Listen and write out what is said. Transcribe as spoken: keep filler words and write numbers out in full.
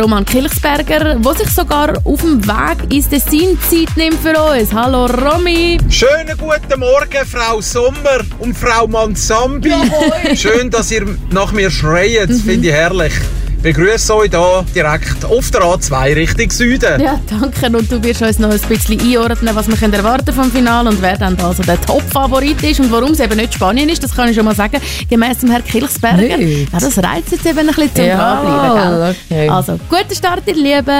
Roman Kilchsberger, der sich sogar auf dem Weg ins Tessin Zeit nimmt für uns. Hallo Romy. Schönen guten Morgen, Frau Sommer und Frau Manzambi. Jawohl. Schön, dass ihr nach mir schreit, das finde ich herrlich. Ich begrüße euch hier direkt auf der A zwei Richtung Süden. Ja, danke. Und du wirst uns noch ein bisschen einordnen, was wir können erwarten vom Finale und wer dann also der Top-Favorit ist und warum es eben nicht Spanien ist, das kann ich schon mal sagen, gemäss dem Herrn Kilchsberger. Ja, das reizt jetzt eben ein bisschen zum ja, Dranbleiben. Gell? Okay. Also, guten Start, ihr Lieben.